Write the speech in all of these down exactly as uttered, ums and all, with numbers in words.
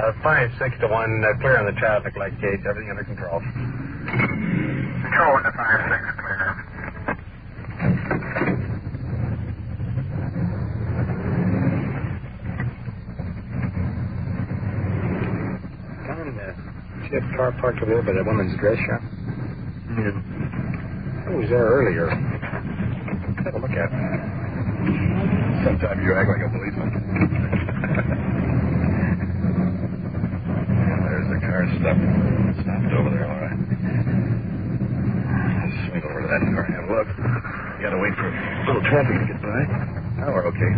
Uh, five, six to one, uh, clear on the traffic light gauge, everything under control. Control into five, six, clear. Come on, uh, see that car parked over there by that woman's dress shop? Yeah. I was there earlier. Have a look at it. Sometimes you act like a policeman. Yeah, there's the car stopped. Stopped over there, all right. Let's swing over to that car and have a look. You gotta wait for a little traffic to get by. Now we're okay.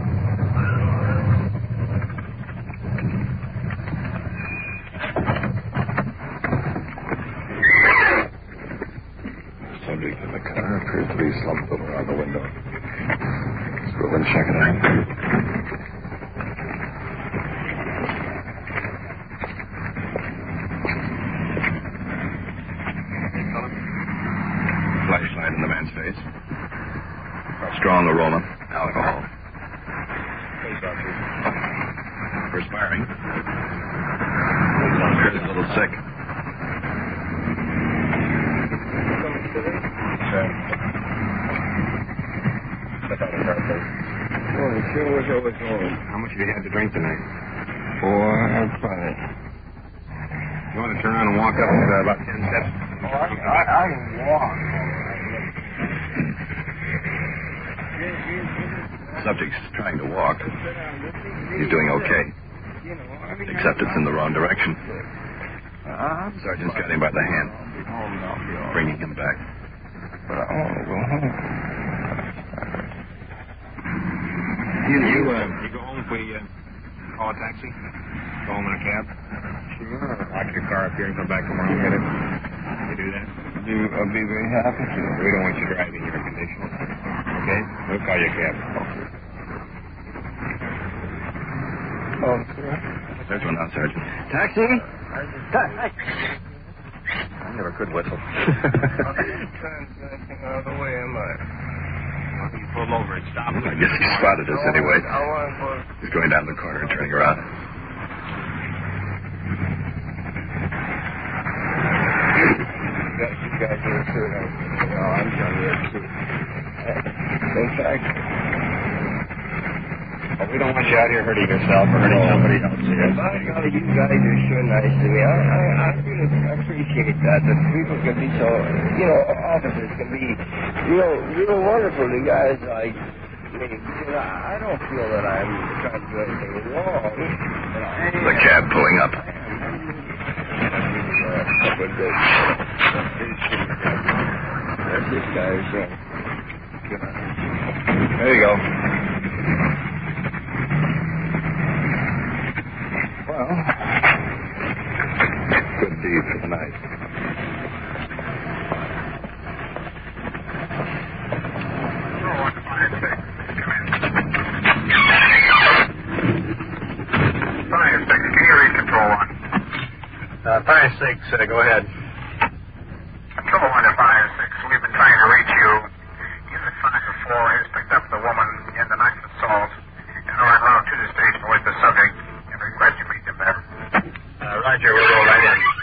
Subject in the car appears to be slumped over on the window. Let's go over and check it out. Flashlight in the man's face. Strong aroma. Alcohol. Perspiring. Appears a little sick. Well, it sure was overflowing. How much have you had to drink tonight? Four and five. You want to turn around and walk up uh, about ten steps? Oh, I, I, I can walk. Subject's trying to walk. He's doing okay. Except it's in the wrong direction. Uh, Sergeant's got him by the hand, bringing him back. but I want to go home. You, you, uh, you go home if we uh, call a taxi? Go home in a cab? Sure. Lock your car up here and come back tomorrow and get it? You do that? Do, I'll be very happy to. We don't want you driving your condition. Okay? We'll call you a cab. Oh, sir. There's one now, Sergeant. Taxi? I never could whistle. Transacting out of the way, am I? You pull over and stop. I guess he spotted us anyway. I want to go. He's going down the corner and turning around. You guys are sure that. No, I'm done here, too. In fact, Well, we don't want you out here hurting yourself or hurting somebody else. by golly, you guys are sure nice to me. I, I, I really appreciate that. That people can be so, you know, officers can be real, real wonderful to guys like me. Because I, I don't feel that I'm trying to do anything wrong. But I am. The cab pulling up. But the, there's this guy's. Uh, There you go. well, Good deed for the night. Five, six, come in. Five, six, can you read control one? Uh, five, six, uh, go ahead. Control one to five, six, we've been trying to reach you. Unit five four has picked up the woman in the knife assault.